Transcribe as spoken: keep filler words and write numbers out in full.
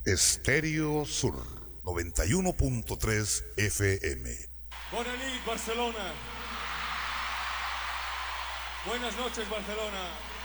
Estéreo Sur noventa y uno punto tres F M. Bona nit, Barcelona. Buenas noches, Barcelona.